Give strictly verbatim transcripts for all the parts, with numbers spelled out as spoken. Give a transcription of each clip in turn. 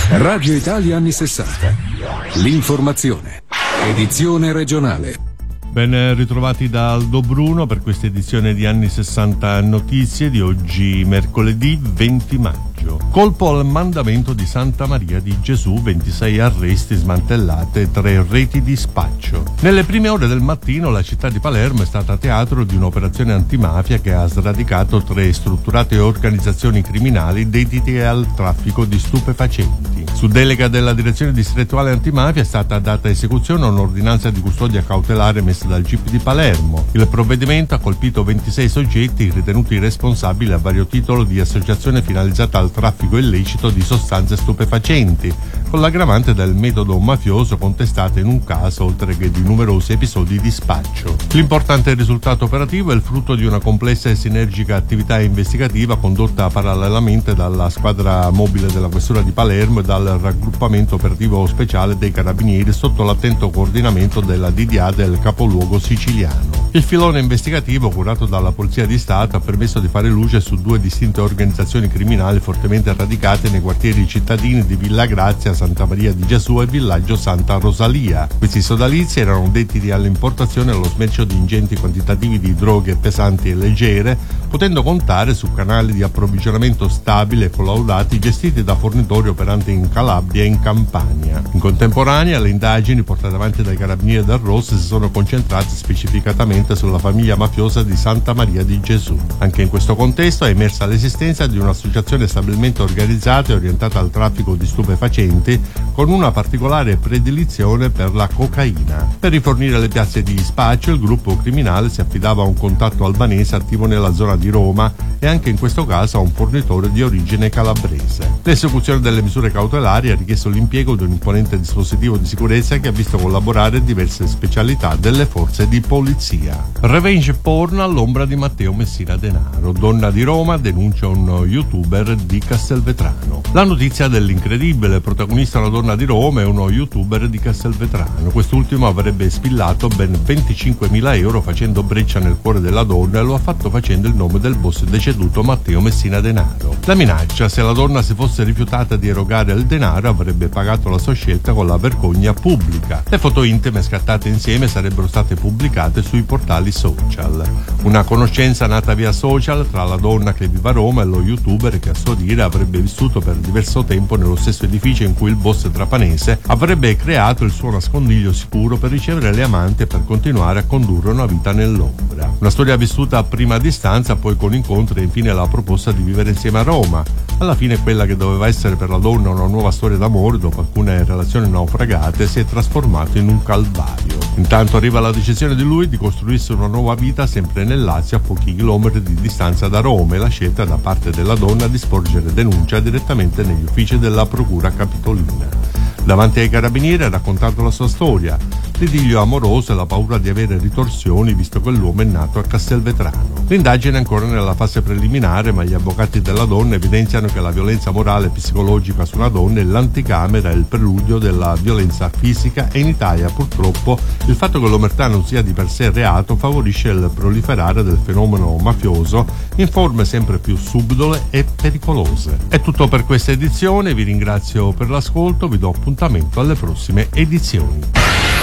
Radio Italia anni sessanta. L'informazione. Edizione regionale. Ben ritrovati da Aldo Bruno per questa edizione di Anni sessanta Notizie di oggi, mercoledì venti maggio. Colpo al mandamento di Santa Maria di Gesù, ventisei arresti, smantellate tre reti di spaccio. Nelle prime ore del mattino la città di Palermo è stata teatro di un'operazione antimafia che ha sradicato tre strutturate organizzazioni criminali dedite al traffico di stupefacenti. Su delega della direzione distrettuale antimafia è stata data esecuzione a un'ordinanza di custodia cautelare messa dal G I P di Palermo. Il provvedimento ha colpito ventisei soggetti ritenuti responsabili a vario titolo di associazione finalizzata al traffico illecito di sostanze stupefacenti, con l'aggravante del metodo mafioso contestato in un caso, oltre che di numerosi episodi di spaccio. L'importante risultato operativo è il frutto di una complessa e sinergica attività investigativa condotta parallelamente dalla squadra mobile della Questura di Palermo e dal raggruppamento operativo speciale dei Carabinieri sotto l'attento coordinamento della D D A del capoluogo siciliano. Il filone investigativo curato dalla Polizia di Stato ha permesso di fare luce su due distinte organizzazioni criminali fortemente radicate nei quartieri cittadini di Villa Grazia, Santa Maria di Gesù e Villaggio Santa Rosalia. Questi sodalizi erano dediti all'importazione e allo smercio di ingenti quantitativi di droghe pesanti e leggere, potendo contare su canali di approvvigionamento stabili e collaudati gestiti da fornitori operanti in Calabria e in Campania. In contemporanea, le indagini portate avanti dai Carabinieri del Rosso si sono concentrate specificatamente sulla famiglia mafiosa di Santa Maria di Gesù. Anche in questo contesto è emersa l'esistenza di un'associazione stabilmente organizzata e orientata al traffico di stupefacenti, con una particolare predilizione per la cocaina. Per rifornire le piazze di spaccio, il gruppo criminale si affidava a un contatto albanese attivo nella zona di Roma e anche in questo caso a un fornitore di origine calabrese. L'esecuzione delle misure cautelari ha richiesto l'impiego di un imponente dispositivo di sicurezza che ha visto collaborare diverse specialità delle forze di polizia. Revenge porn all'ombra di Matteo Messina Denaro. Donna di Roma denuncia un youtuber di Castelvetrano. La notizia dell'incredibile: protagonista una donna di Roma e uno youtuber di Castelvetrano. Quest'ultimo avrebbe spillato ben venticinquemila euro facendo breccia nel cuore della donna e lo ha fatto facendo il nome del boss deceduto Matteo Messina Denaro. La minaccia: se la donna si fosse rifiutata di erogare il denaro avrebbe pagato la sua scelta con la vergogna pubblica. Le foto intime scattate insieme sarebbero state pubblicate sui portali social. Una conoscenza nata via social tra la donna che vive a Roma e lo youtuber che a suo dire avrebbe vissuto per diverso tempo nello stesso edificio in cui il boss trapanese avrebbe creato il suo nascondiglio sicuro per ricevere le amanti e per continuare a condurre una vita nell'ombra. Una storia vissuta a prima distanza, poi con incontri e infine la proposta di vivere insieme a Roma. Alla fine quella che doveva essere per la donna una nuova storia d'amore dopo alcune relazioni naufragate si è trasformata in un calvario. Intanto arriva la decisione di lui di costruirsi una nuova vita sempre nel Lazio, a pochi chilometri di distanza da Roma, e la scelta da parte della donna di sporgere denuncia direttamente negli uffici della procura capitolina. Davanti ai carabinieri ha raccontato la sua storia, l'idillio amoroso e la paura di avere ritorsioni visto che l'uomo è nato a Castelvetrano. L'indagine è ancora nella fase preliminare, ma gli avvocati della donna evidenziano che la violenza morale e psicologica su una donna è l'anticamera e il preludio della violenza fisica, e in Italia purtroppo il fatto che l'omertà non sia di per sé reato favorisce il proliferare del fenomeno mafioso in forme sempre più subdole e pericolose. È tutto per questa edizione, vi ringrazio per l'ascolto, vi do appuntamento alle prossime edizioni.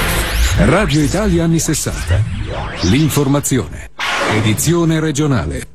Radio Italia anni sessanta. L'informazione. Edizione regionale.